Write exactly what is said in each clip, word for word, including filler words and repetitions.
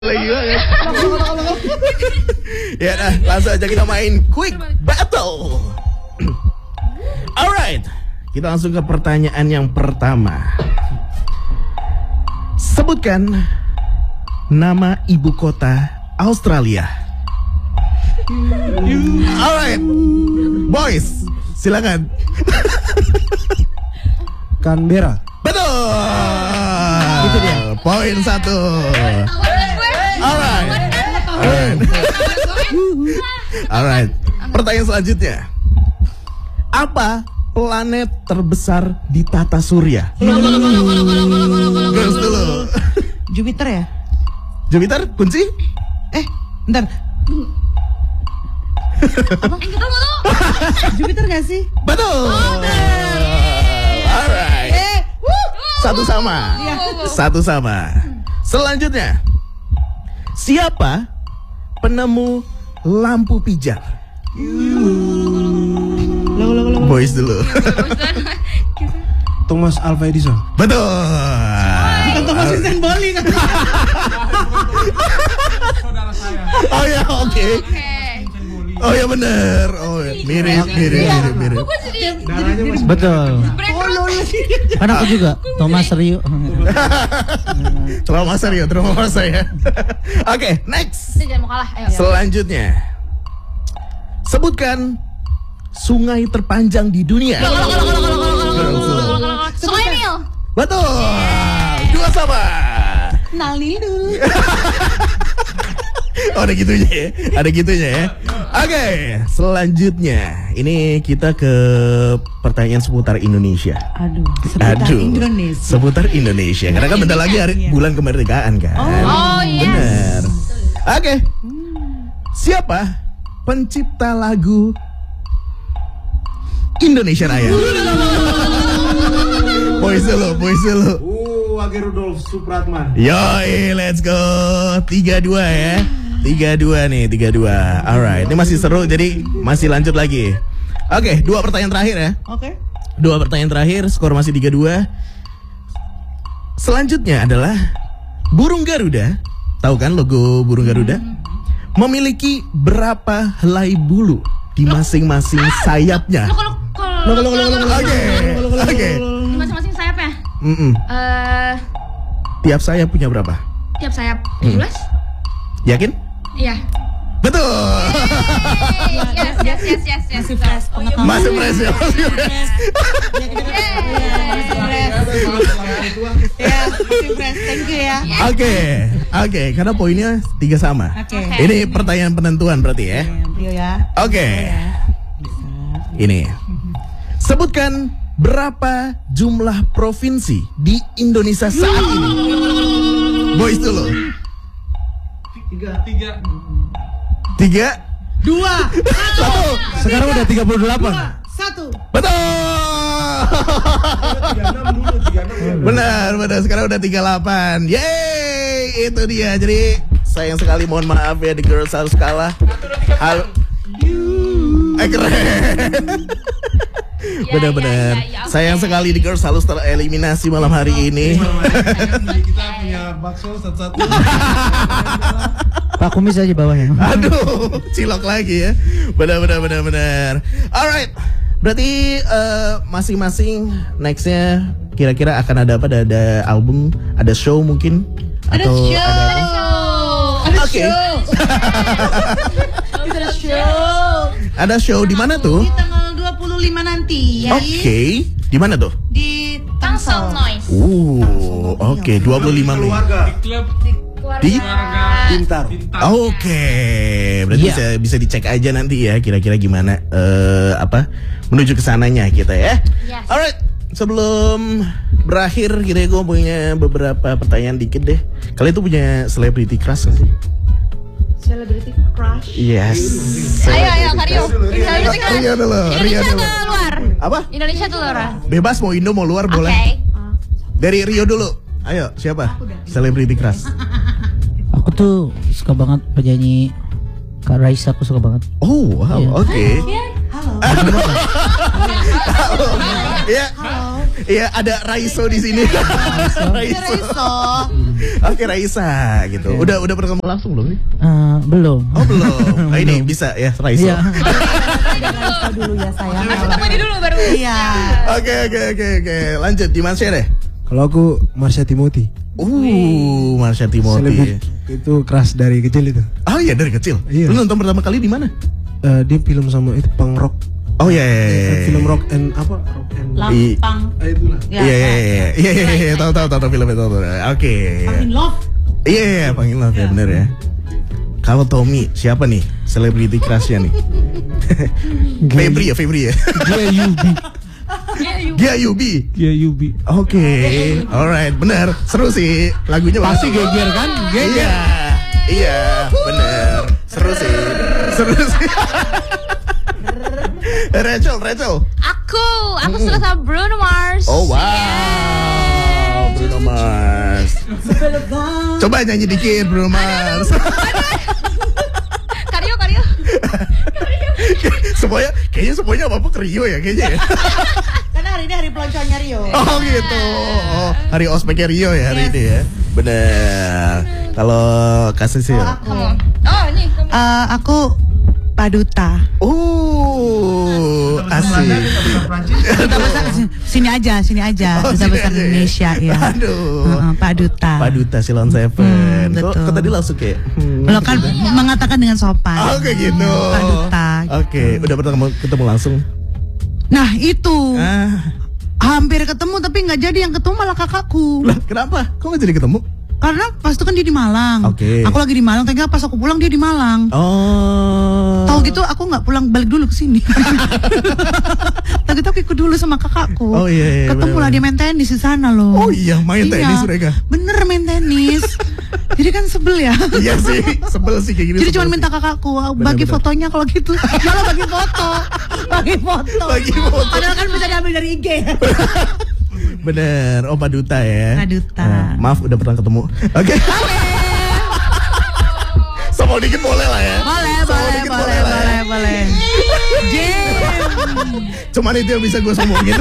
Lagi banget. Ya dah, langsung aja kita main quick battle. Alright, kita langsung ke pertanyaan yang pertama. Sebutkan nama ibu kota Australia. Alright, boys, silakan. Canberra. Betul. Itu dia. Poin satu. Alright. Alright. Alright. Pertanyaan selanjutnya. Apa planet terbesar di tata surya? Girls dulu. Jupiter ya? Jupiter kunci? Eh, bentar. Apa? Jupiter gak sih? Betul. Alright. Eh, Satu sama. Satu sama. Selanjutnya. Siapa penemu lampu pijar? Logo, logo, logo. Boys dulu. Thomas Alva Edison. Betul. Bukan Thomas Usain Bolt kan? Saudara saya. Oh ya, oke. Oh ya bener. Oh ya. Mirip, mirip, mirip, mirip. Darahnya masih Betul. Oh, lo Kan aku juga Thomas Rio. Trauma serius, trauma saya. Oke, next. Jangan mau kalah. Ayo. Selanjutnya. Sebutkan sungai terpanjang di dunia. Sungai Nil. Betul. Dua sama. Nalil dulu. Oh, ada gitunya ya. Ada gitunya ya. Oke, selanjutnya ini kita ke pertanyaan seputar Indonesia. Aduh, seputar Aduh, Indonesia. seputar Indonesia. Karena kan bentar lagi hari bulan kemerdekaan kan. Oh, yes. Bener. Oke. Siapa pencipta lagu Indonesia Raya? Boys dulu, boys dulu. Uh, Wage Rudolf Supratman. Yoi, let's go. tiga dua ya. tiga dua nih, tiga dua. Alright, ini masih seru jadi masih lanjut lagi. Oke, dua pertanyaan terakhir ya. Oke. Dua pertanyaan terakhir, skor masih tiga dua. Selanjutnya adalah burung Garuda. Tahu kan logo burung Garuda? Memiliki berapa helai bulu di masing-masing sayapnya? Logo, logo, logo. Oke, oke. Di masing-masing sayapnya. Mm-mm. Eh, Tiap sayap punya berapa? tiap sayap tujuh belas. Yakin? Iya. Betul. Yes, yes, yes, yes, yes. Masih fresh pengetahuan. Masih fresh ya. Masih fresh. Ya, masih fresh. Thank you ya. Oke, oke, karena poinnya tiga sama. Oke. Ini pertanyaan penentuan berarti ya. Rio ya. Oke, ini sebutkan berapa jumlah provinsi di Indonesia saat ini? Boys dulu. tiga tiga Tiga, Dua. satu. Sekarang udah tiga puluh delapan. Satu. Betul. tiga enam dulu tiga enam. Benar, benar. Sekarang udah tiga delapan. Yeay, itu dia. Jadi sayang sekali, mohon maaf ya, The Girls harus kalah. Halo. Eh, keren. Benar-benar. ya, ya, ya, oke. Sayang sekali The Girls harus tereliminasi malam hari ini. Kita punya bakso satu-satu. Pak Kumis aja bawahnya. Aduh, cilok lagi ya. Benar-benar, benar-benar. Alright. Berarti eh, masing-masing nextnya kira-kira akan ada apa? Ada, ada album, ada show mungkin? Ada Atau show. ada apa? Ada Oke. show. Kita ada show. Ada show di mana tuh? Di tanggal dua puluh lima nanti. Oke, di mana tuh? Di Tangsel Tangsel. Noise. Uh, oke, dua puluh lima Mei. Keluarga. Di klub Di keluarga Pintar. Bintang. Oke, berarti Iya. bisa bisa dicek aja nanti ya kira-kira gimana eh apa menuju ke sananya kita ya. Yes. Alright, sebelum berakhir kita gue punya beberapa pertanyaan dikit deh. Kalian tuh punya celebrity crush nggak sih? Celebrity crush. Yes. Ayo, ayo, Kario. Celebrity crush. Rio dulu, Rio Indonesia dulu. atau luar? Apa? Indonesia atau luar? Bebas mau Indo mau luar Oke. boleh. Dari Rio dulu. Ayo, siapa? Celebrity crush. Aku tuh suka banget penyanyi Kak Raisa, aku suka banget. Oh, wow, Iya. oke. Halo. Iya. Iya, ada Raiso di sini. Raiso. Oke, Raisa gitu. Udah udah pernah ketemu langsung belum nih? Eh, belum. Oh, belum. Nah, ini bisa ya, Raiso. Iya. dulu ya sayang. Aku temani dulu baru. Iya. Oke, oke, oke, oke. Lanjut di Marsha deh. Kalau aku Marsha Timothy. Uh, Marsha Timothy. Selebrit itu keras dari kecil itu. Oh iya, dari kecil. Iya. Lu nonton pertama kali di mana? Eh, dia film sama itu punk rock. Oh iya, iya, iya. Eh, film rock and apa? Rock and Lampang. Ah, itulah. Iya, iya, iya, iya, iya, iya, iya, tahu, tahu, tahu, tahu filmnya, tahu, tahu. Oke. In love. Iya, iya, panggil love ya, bener ya. Kalau Tommy, siapa nih selebriti crushnya nih? Febri ya, Febri ya. Gia Yubi. Gia Yubi. Gia Yubi. Oke, alright, bener, seru sih lagunya. Pasti bagus. geger kan? Geger. Iya, iya, bener, seru sih, seru sih. Rachel, Rachel. Aku, aku suka sama Bruno Mars. Oh wow, Bruno Mars. Coba nyanyi dikit Bruno Mars. Karyo, Karyo. Semuanya, kayaknya semuanya apa-apa ke Rio ya kayaknya ya. Karena hari ini hari peloncoannya Rio. Oh gitu. Oh, hari ospeknya Rio ya hari ini ya. Bener. Kalau kasih sih. Kamu. Oh, ini kamu. Eh, aku Paduta. Oh, asik. Duta besar sini aja, sini aja. Oh, Duta sini besar aja ya? Indonesia ya. Aduh. Heeh, Paduta. Paduta Silon Seven. Hmm, Kok, betul. kok tadi langsung kayak hmm, Lo kan mengatakan dengan sopan. Oh kayak gitu. Paduta. Oke, udah pernah ketemu, ketemu langsung? Nah itu Ah, hampir ketemu tapi nggak jadi, yang ketemu malah kakakku. lah kenapa? Kok nggak jadi ketemu? Karena pas itu kan dia di Malang. Oke. Aku lagi di Malang, ternyata pas aku pulang dia di Malang. Oh. Tahu gitu aku nggak pulang, balik dulu ke sini. Tahu gitu aku ikut dulu sama kakakku. Oh, iya, iya, Ketemu lah bener-bener. dia main tenis di sana loh. Oh iya, main tenis mereka. Bener main tenis. Jadi kan sebel ya. Iya sih, sebel sih kayak gini. Jadi sebel cuma sih. minta kakakku bagi Bener-bener. fotonya kalau gitu. Jangan bagi foto. Bagi foto. Bagi foto. Padahal kan bisa diambil dari I G. Bener, oh Paduta ya. Paduta. Nah, maaf udah pernah ketemu. Oke. Sombong dikit boleh lah ya. Boleh, Sombong boleh, dikit boleh, lah ya. boleh, boleh. Jim. Cuman itu yang bisa gue sombongin.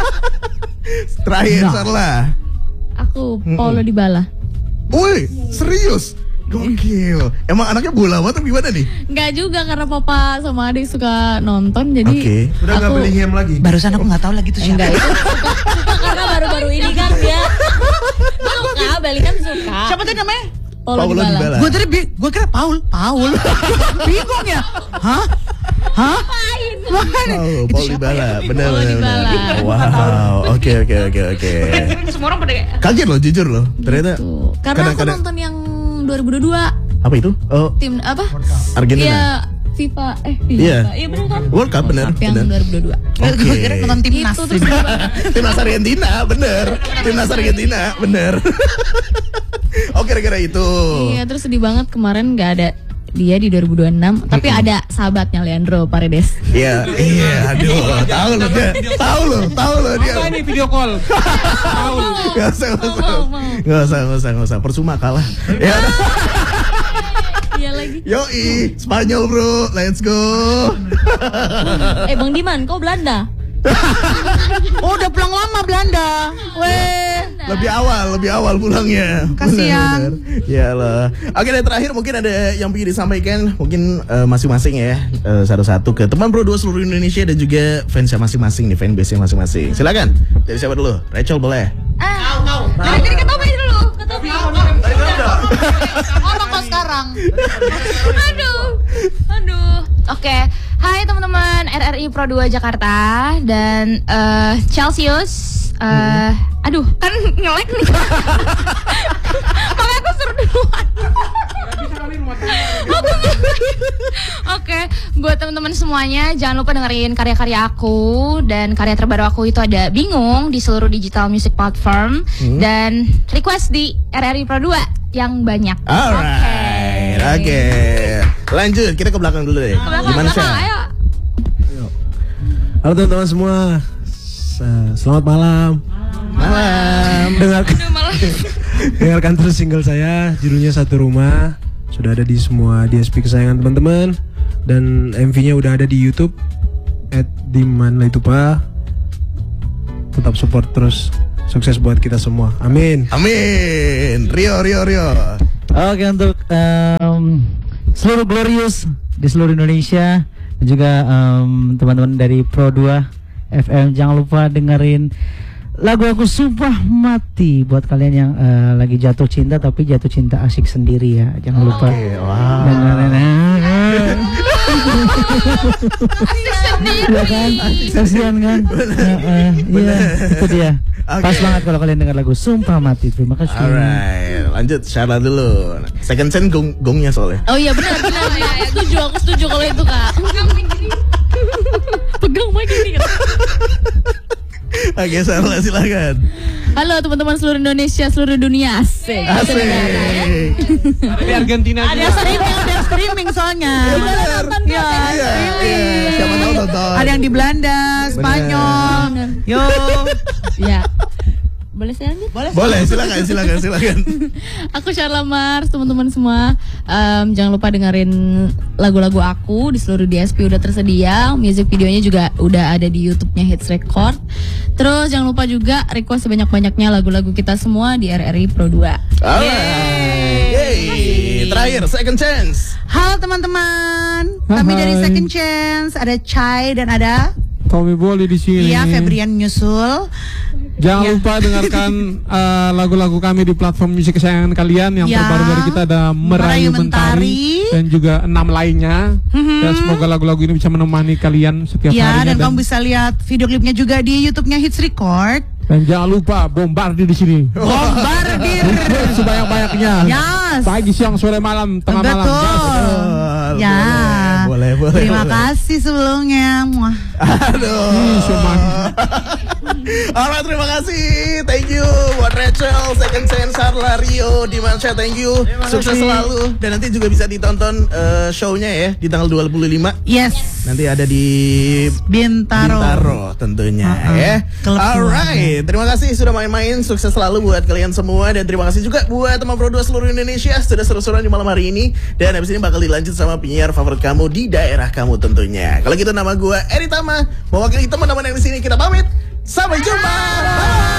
Terakhir, Sarla. Aku Paulo Dybala. Woi, serius? Gokil. Emang anaknya bola banget atau gimana nih? Enggak juga karena papa sama adik suka nonton jadi Oke. Udah nggak aku- Bellingham lagi. Barusan aku nggak tahu lagi tuh siapa. Enggak itu suka, suka karena baru-baru ini kan dia suka, Bellingham suka. Siapa tuh namanya? Paulo Paulo Dybala. Dybala. Gue tadi bi- gue kira Paul, Paul. Bingung ya? Hah? Hah? Makanya, Oh, itu Paul siapa Dybala, ya? bener Paulo bener Dybala. bener. Wow, oke oke oke oke. Semua orang pada kayak Kaget loh, jujur loh. Ternyata. tuh. Karena aku kadang-kadang- nonton yang dua ribu dua puluh dua Apa itu? Oh, tim apa? Argentina. Iya, FIFA eh Iya. FIFA. Iya benar kan? World Cup, benar, yang benar. dua ribu dua puluh dua. Oke. Gue kira nonton timnas. Itu terus Timnas Argentina, bener. Timnas Argentina, bener. Oh, kira-kira itu. Iya, terus sedih banget kemarin nggak ada dia di dua ribu dua puluh enam, tapi ada sahabatnya Leandro Paredes. Iya, iya, aduh, tahu loh dia, tahu loh, tahu loh dia. Apa ini video call? Gak usah, gak usah, Mau, mau. gak usah, gak usah, gak usah. Percuma kalah. Ya, udah. Iya lagi. Yoi, Spanyol bro, let's go. Eh Bang Diman, kau Belanda? Oh, udah pulang lama Belanda. Weh. Lebih awal, lebih awal pulangnya. Kasian. Bener-bener. Ya Allah. Oke, dan terakhir mungkin ada yang ingin disampaikan, mungkin eh, masing-masing ya, eh, satu-satu ke teman Pro dua seluruh Indonesia dan juga fansnya masing-masing nih, fanbase-nya masing-masing. Silakan. Dari siapa dulu? Rachel boleh. Ah, dari dari ke Tommy dulu, ke Tommy. Ngomong kok sekarang. Aduh, aduh. Oke, hai teman-teman R R I Pro dua Jakarta dan eh Celsius. eh Aduh, kan ngelek nih. Makanya aku suruh duluan. Oke, buat teman-teman semuanya jangan lupa dengerin karya-karya aku dan karya terbaru aku itu ada Bingung di seluruh digital music platform dan request di R R I Pro dua yang banyak. Alright, oke. Lanjut, kita ke belakang dulu deh. Ke belakang, Gimana sih? belakang, ayo. Halo teman-teman semua. S- Selamat malam. Malam. Dengarkan, Aduh, malah. dengarkan terus single saya, judulnya Satu Rumah. Sudah ada di semua D S P kesayangan teman-teman. Dan M V-nya udah ada di YouTube at Diman Laitupa. tetap support terus. Sukses buat kita semua. Amin. Amin. Rio, Rio, Rio. Oke, untuk em, seluruh Glorious di seluruh Indonesia dan juga em, teman-teman dari Pro dua F M, jangan lupa dengerin lagu aku Sumpah Mati buat kalian yang eh, lagi jatuh cinta tapi jatuh cinta asik sendiri ya. Jangan lupa Oke, wow. dengerin. Iya kan? Kasihan kan? Heeh, iya, itu dia. Oke. Pas banget kalau kalian dengar lagu Sumpah Mati. Terima kasih. Alright, lanjut Syarla dulu. Second Sense gong gongnya soalnya. Oh iya benar benar benar. Setuju, aku setuju kalau itu kak. Pegang mic ini. Oke, Syarla silakan. Halo teman-teman seluruh Indonesia, seluruh dunia. Asik. Asik. Di Argentina Ada juga. streaming, ada yang streaming soalnya. Benar. Iya, Iya, iya. Siapa tahu tonton. ada yang di Belanda, Spanyol. Yo. Ya. Boleh saya lanjut? Boleh. Boleh, silakan, silakan, silakan. Aku Syarla Mars, teman-teman semua. Em, jangan lupa dengerin lagu-lagu aku di seluruh D S P udah tersedia. Music videonya juga udah ada di YouTube-nya Hits Record. Terus jangan lupa juga request sebanyak-banyaknya lagu-lagu kita semua di R R I Pro dua. Alright. Yeay. Terakhir, Second Chance. Halo teman-teman, kami Hai. dari Second Chance, ada Chai dan ada Tommy Bolly di sini. Iya Febrian nyusul. Jangan Ya. lupa dengarkan uh, lagu-lagu kami di platform musik kesayangan kalian. Yang Ya. terbaru dari kita ada Merayu Merayu Mentari. Mentari dan juga enam lainnya. Mhm. Dan semoga lagu-lagu ini bisa menemani kalian setiap Ya, harinya. dan kamu bisa lihat video klipnya juga di YouTube-nya Hits Record. dan jangan lupa bombardir di sini. Bombardir. Sebanyak-banyaknya. Yes. Pagi, siang, sore, malam, tengah malam. Betul. Betul. Ya. Boleh, boleh, Terima boleh. kasih sebelumnya. Muah. Aduh. Ih, cuman. Alright, terima kasih. Thank you buat Rachel, Second Sense, Syarla, Rio, Dimansya, thank you. Sukses selalu. Dan nanti juga bisa ditonton eh, show-nya ya di tanggal dua puluh lima. Yes. Nanti ada di Bintaro. Bintaro tentunya Uh-uh. ya. Klub Alright, terima kasih sudah main-main. Sukses selalu buat kalian semua dan terima kasih juga buat teman Pro dua seluruh Indonesia sudah seru-seruan di malam hari ini. Dan habis ini bakal dilanjut sama penyiar favorit kamu di daerah kamu tentunya. Kalau gitu nama gue Eri Tama, mewakili teman-teman yang di sini kita pamit. Sampai jumpa. Bye.